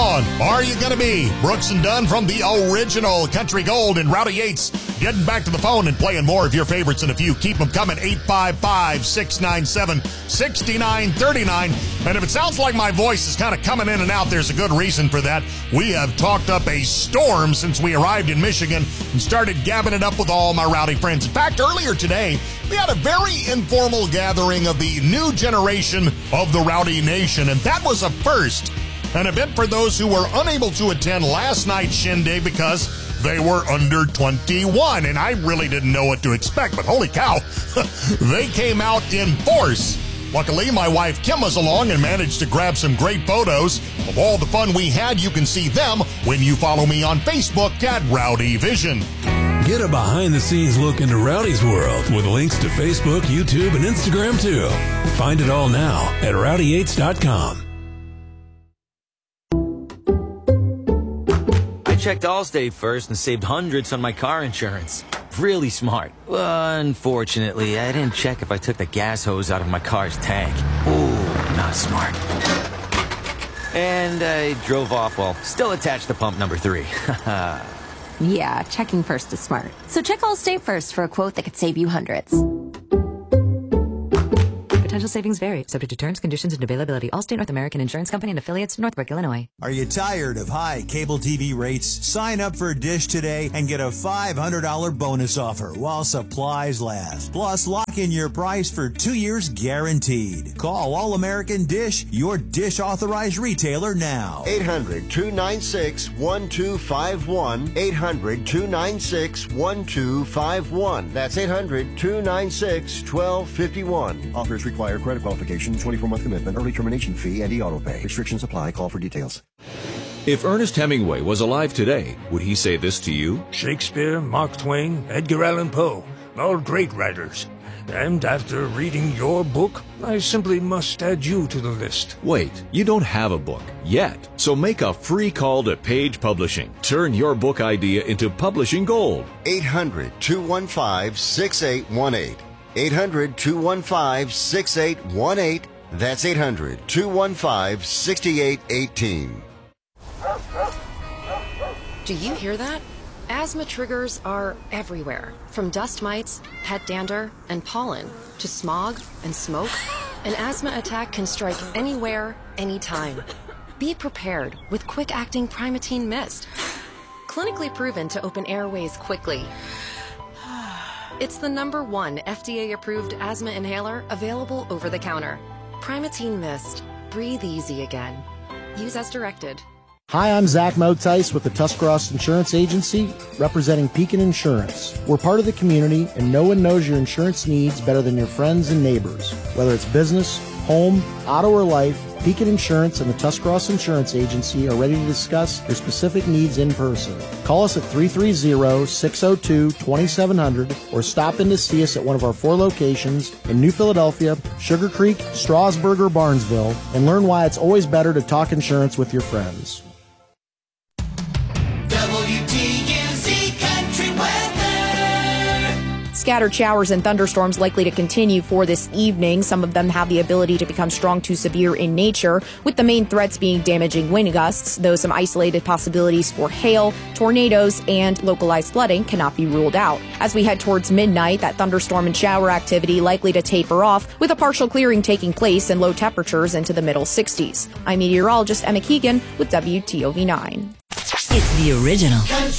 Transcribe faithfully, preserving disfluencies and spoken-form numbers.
on are you going to be? Brooks and Dunn from the original Country Gold and Rowdy Yates getting back to the phone and playing more of your favorites in a few. Keep them coming. eight five five, six nine seven, six nine three nine. And if it sounds like my voice is kind of coming in and out, there's a good reason for that. We have talked up a storm since we arrived in Michigan and started gabbing it up with all my rowdy friends. In fact, earlier today, we had a very informal gathering of the new generation of the Rowdy Nation, and that was a first. An event for those who were unable to attend last night's shindig because they were under twenty-one, and I really didn't know what to expect, but holy cow, they came out in force. Luckily, my wife Kim was along and managed to grab some great photos of all the fun we had. You can see them when you follow me on Facebook at Rowdy Vision. Get a behind-the-scenes look into Rowdy's world with links to Facebook, YouTube, and Instagram, too. Find it all now at rowdy yates dot com. I checked Allstate first and saved hundreds on my car insurance. Really smart. Unfortunately, I didn't check if I took the gas hose out of my car's tank. Ooh, not smart. And I drove off while still attached to pump number three. Yeah, checking first is smart. So check Allstate first for a quote that could save you hundreds. Potential savings vary, subject to terms, conditions, and availability. Allstate North American Insurance Company and affiliates, Northbrook, Illinois. Are you tired of high cable T V rates? Sign up for Dish today and get a five hundred dollars bonus offer while supplies last. Plus, lock in your price for two years guaranteed. Call All American Dish, your Dish authorized retailer now. eight hundred, two nine six, one two five one. eight hundred, two nine six, one two five one. That's eight hundred, two nine six, one two five one. Offers required credit qualification, twenty-four month commitment, early termination fee, and e-auto pay. Restrictions apply. Call for details. If Ernest Hemingway was alive today, would he say this to you? Shakespeare, Mark Twain, Edgar Allan Poe, all great writers. And after reading your book, I simply must add you to the list. Wait, you don't have a book yet. So make a free call to Page Publishing. Turn your book idea into publishing gold. eight hundred, two one five, six eight one eight. eight hundred, two one five, six eight one eight. That's eight hundred, two one five, six eight one eight. Do you hear that? Asthma triggers are everywhere, from dust mites, pet dander, and pollen, to smog and smoke. An asthma attack can strike anywhere, anytime. Be prepared with quick-acting Primatene Mist. Clinically proven to open airways quickly. It's the number one F D A-approved asthma inhaler available over the counter. Primatene Mist. Breathe easy again. Use as directed. Hi, I'm Zach Motice with the Tuscarawas Insurance Agency, representing Pekin Insurance. We're part of the community, and no one knows your insurance needs better than your friends and neighbors. Whether it's business, home, auto, or life, Pekin Insurance and the Tuscarawas Insurance Agency are ready to discuss your specific needs in person. Call us at three three zero, six zero two, two seven zero zero or stop in to see us at one of our four locations in New Philadelphia, Sugar Creek, Strasburg, or Barnesville, and learn why it's always better to talk insurance with your friends. W T U Z Country Weather. Scattered showers and thunderstorms likely to continue for this evening. Some of them have the ability to become strong to severe in nature, with the main threats being damaging wind gusts, though some isolated possibilities for hail, tornadoes, and localized flooding cannot be ruled out. As we head towards midnight, that thunderstorm and shower activity likely to taper off, with a partial clearing taking place and low temperatures into the middle sixties. I'm meteorologist Emma Keegan with W T O V nine. It's the original Country